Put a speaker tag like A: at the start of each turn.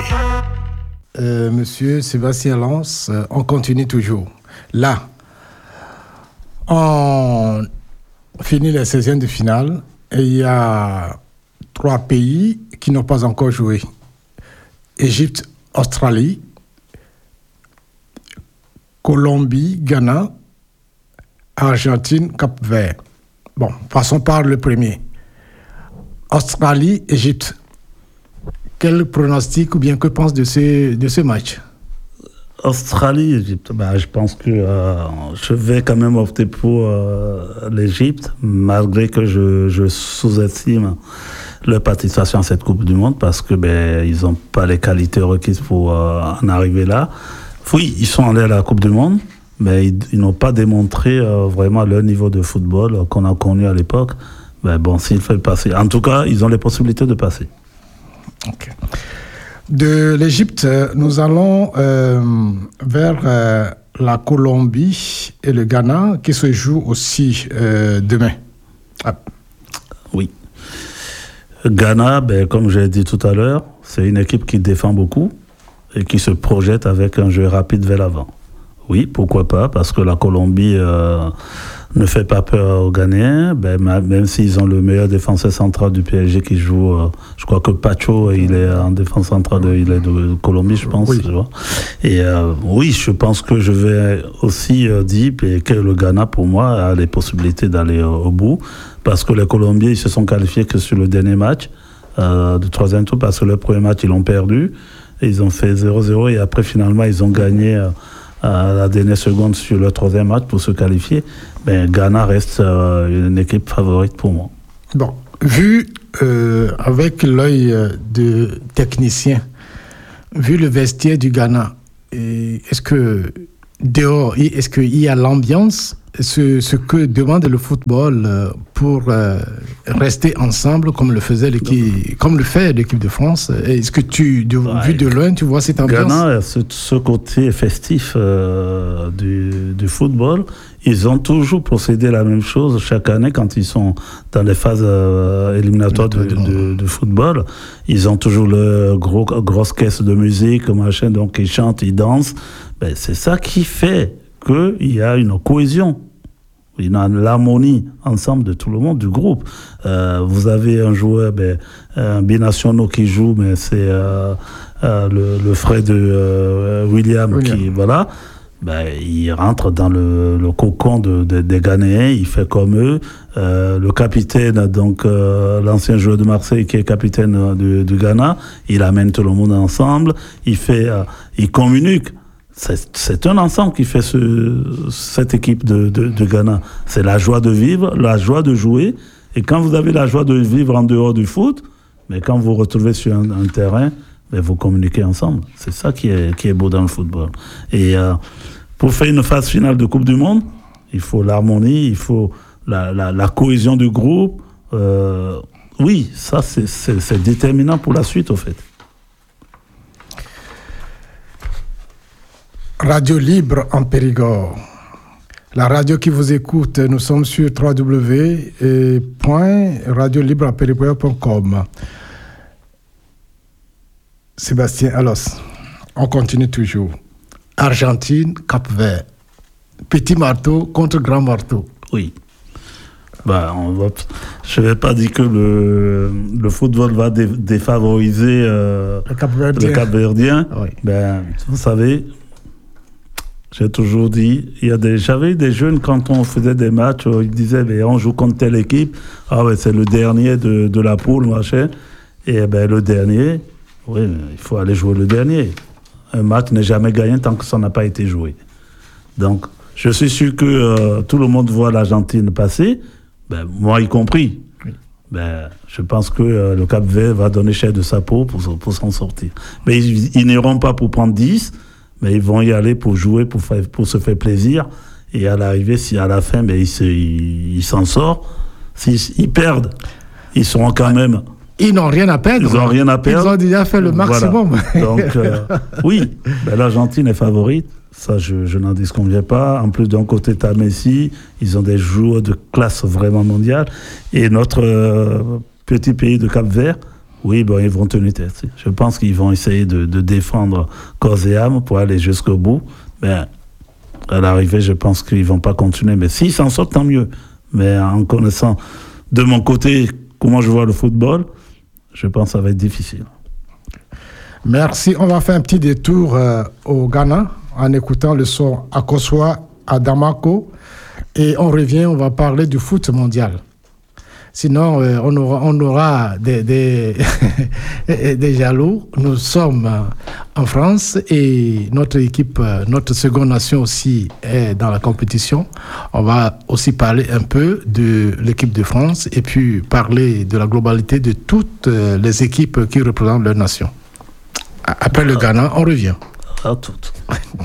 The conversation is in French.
A: Monsieur Sébastien Lance, on continue toujours. Là, on finit les 16e de finale et il y a 3 pays qui n'ont pas encore joué. Égypte, Australie, Colombie, Ghana, Argentine, Cap-Vert. Bon, passons par le premier. Australie, Égypte. Quel pronostic ou bien que pense de ce match?
B: Australie, Égypte. Je pense que je vais quand même opter pour l'Égypte, malgré que je sous-estime leur participation à cette Coupe du Monde, parce que ils n'ont pas les qualités requises pour en arriver là. Oui, ils sont allés à la Coupe du Monde, mais ils n'ont pas démontré vraiment leur niveau de football qu'on a connu à l'époque. S'il fait passer. En tout cas, ils ont les possibilités de passer.
A: Okay. De l'Égypte, nous allons vers la Colombie et le Ghana qui se jouent aussi demain.
B: Oui. Ghana, comme j'ai dit tout à l'heure, c'est une équipe qui défend beaucoup et qui se projette avec un jeu rapide vers l'avant. Oui, pourquoi pas, parce que la Colombie ne fait pas peur aux Ghanéens, même s'ils ont le meilleur défenseur central du PSG qui joue, je crois que Pacho, il est en défense centrale, il est de Colombie, je pense.
A: Oui.
B: Tu vois. Et oui, je pense que je vais aussi dire que le Ghana, pour moi, a les possibilités d'aller au bout, parce que les Colombiens, ils se sont qualifiés que sur le dernier match du 3e tour, parce que le premier match, ils l'ont perdu, et ils ont fait 0-0, et après, finalement, ils ont gagné à la dernière seconde sur le 3e match pour se qualifier. Ghana reste une équipe favorite pour moi.
A: Bon, vu avec l'œil de technicien, vu le vestiaire du Ghana, est-ce que dehors, est-ce qu'il y a l'ambiance, ce que demande le football pour rester ensemble comme le fait l'équipe de France? Est-ce que vu de loin, tu vois cette ambiance?
B: Ghana, ce côté festif du football, ils ont toujours procédé la même chose chaque année quand ils sont dans les phases éliminatoires de football. Ils ont toujours leur grosse caisse de musique, machin, donc ils chantent, ils dansent. C'est ça qui fait qu'il y a une cohésion. Il y a l'harmonie ensemble de tout le monde, du groupe. Vous avez un joueur, un binationaux qui joue, mais c'est le frère de William qui, voilà. Il rentre dans le cocon des Ghanéens, il fait comme eux. Le capitaine, donc l'ancien joueur de Marseille qui est capitaine du Ghana, il amène tout le monde ensemble, il communique. C'est un ensemble qui fait cette équipe de Ghana. C'est la joie de vivre, la joie de jouer. Et quand vous avez la joie de vivre en dehors du foot, mais quand vous vous retrouvez sur un terrain, vous communiquez ensemble. C'est ça qui est beau dans le football. Et pour faire une phase finale de Coupe du Monde, il faut l'harmonie, il faut la cohésion du groupe. Oui, ça c'est déterminant pour la suite, au fait.
A: Radio Libre en Périgord. La radio qui vous écoute, nous sommes sur www.radiolibreempérigord.com. Sébastien Alos, on continue toujours. Argentine, Cap-Vert. Petit marteau contre grand marteau.
B: Oui. Je ne vais pas dire que le football va défavoriser le Cap-Verdien.
A: Oui.
B: Vous savez, j'ai toujours dit, j'avais des jeunes quand on faisait des matchs, ils disaient on joue contre telle équipe, c'est le dernier de la poule, machin. Et le dernier, oui, il faut aller jouer le dernier. Un match n'est jamais gagné tant que ça n'a pas été joué. Donc, je suis sûr que tout le monde voit l'Argentine passer, moi y compris.
A: Oui.
B: Je pense que le Cap-Vert va donner cher de sa peau pour s'en sortir. Mais ils n'iront pas pour prendre 10, mais ils vont y aller pour jouer, pour se faire plaisir. Et à l'arrivée, si à la fin, ils s'en sortent, s'ils perdent, ils seront quand même...
A: Ils n'ont rien à perdre.
B: Ils n'ont rien à perdre.
A: Ils ont déjà fait le maximum.
B: Voilà. Donc, oui, l'Argentine est favorite. Ça, je n'en disconviens pas. En plus, d'un côté, tu as Messi. Ils ont des joueurs de classe vraiment mondiale. Et notre petit pays de Cap-Vert, Oui, bon, ils vont tenir tête. Je pense qu'ils vont essayer de défendre corps et âme pour aller jusqu'au bout. Mais à l'arrivée, je pense qu'ils ne vont pas continuer. Mais s'ils s'en sortent, tant mieux. Mais en connaissant de mon côté comment je vois le football, je pense que ça va être difficile.
A: Merci. On va faire un petit détour au Ghana en écoutant le son Akosua à Damako. Et on revient, on va parler du foot mondial. Sinon, on aura des jaloux. Nous sommes en France et notre équipe, notre seconde nation aussi est dans la compétition. On va aussi parler un peu de l'équipe de France et puis parler de la globalité de toutes les équipes qui représentent leur nation. Après le Ghana, on revient.
B: À toutes.